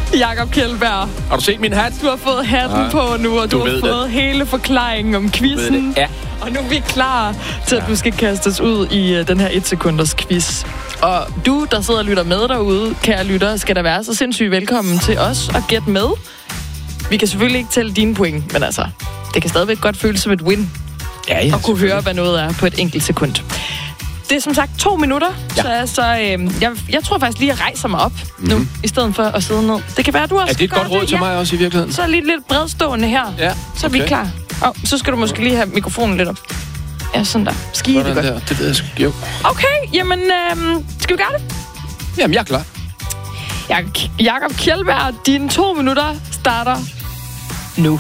Jakob Kjeldberg. Har du set min hat? Du har fået hatten på nu, og du har fået hele forklaringen om quizzen. Ja. Og nu er vi klar til, at du skal kastes ud i den her 1-sekunders quiz. Og du, der sidder og lytter med derude, kære lytter, skal da være så sindssygt velkommen til os og gætte med. Vi kan selvfølgelig ikke tælle dine point, men altså, det kan stadigvæk godt føles som et win. Ja, og kunne høre, hvad noget er på et enkelt sekund. Det er som sagt 2 minutter, så jeg tror faktisk lige, at jeg rejser mig op nu, i stedet for at sidde ned. Det kan være, du også. Er det et godt råd til mig også i virkeligheden? Så lige lidt bredstående her, så er vi klar. Og så skal du måske lige have mikrofonen lidt op. Ja, sådan der. Skide det godt. Der. Det ved jeg sgu. Jo. Okay, jamen, skal vi gøre det? Jamen, jeg er klar. Jakob Kjeldberg, dine 2 minutter starter nu.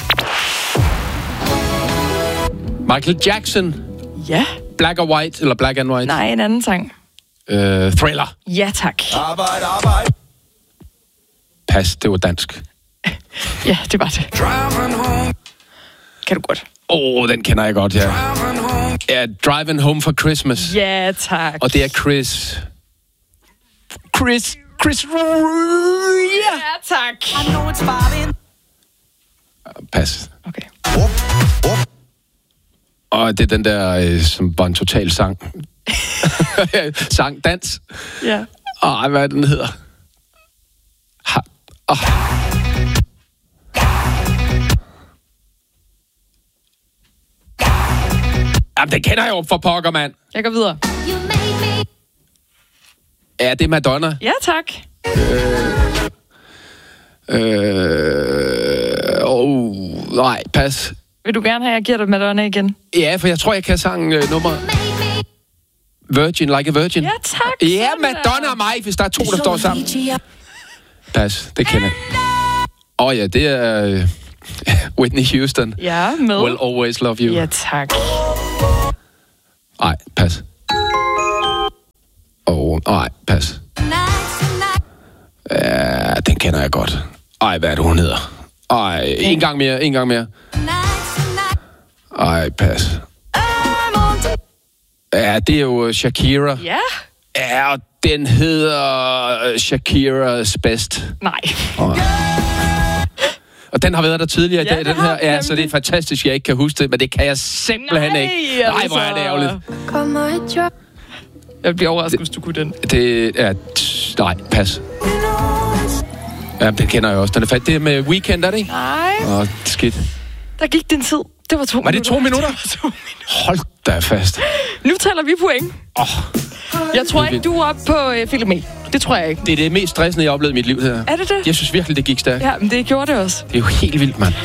Michael Jackson. Ja. Black or White, eller Black and White? Nej, en anden sang. Thriller. Ja, tak. Arbejde. Pas, det var dansk. Ja, det var det. Kan du godt? Den kender jeg godt, ja. Ja, Driving Home for Christmas. Ja, tak. Og det er Chris. Ja, tak. Pas. Okay. Og det er den der, som var en total sang. Dans. Ja. Hvad er den hedder? Jamen, den kender jeg jo for pokker, mand. Jeg går videre. Ja, det er Madonna. Ja, tak. Nej, pas. Vil du gerne have, at jeg giver dig Madonna igen? Ja, for jeg tror, jeg kan sange nummer... Virgin, Like a Virgin. Ja, tak. Ja, Madonna og mig, hvis der er 2, der står sammen. Pas, det kender jeg. Ja, det er Whitney Houston. Ja, med. Will Always Love You. Ja, tak. Nej, pas. Nej, pas. Ja, den kender jeg godt. Hvad er det, hun hedder? En gang mere. Pas. Ja, det er jo Shakira. Ja. Ja, og den hedder Shakiras Best. Nej. Og den har været der tidligere i dag, den her. Ja, så det er nemlig. Fantastisk, jeg ikke kan huske det, men det kan jeg simpelthen ikke. Nej, hvor er det ærgerligt. Jeg bliver overrasket, hvis du kunne den. Det er... Nej, pas. Ja, den kender jeg også. Den er fat. Det er med Weekend, er det ikke? Nej. Skidt. Der gik din tid. Det var 2 minutter. Var det 2 minutter? Det var 2 minutter. Hold da fast. Nu tæller vi point. Jeg tror ikke, du er oppe på Filomel. Det tror jeg ikke. Det er det mest stressende, jeg har oplevet i mit liv, det her. Er det det? Jeg synes virkelig, det gik stærkt. Ja, men det gjorde det også. Det er jo helt vildt, mand.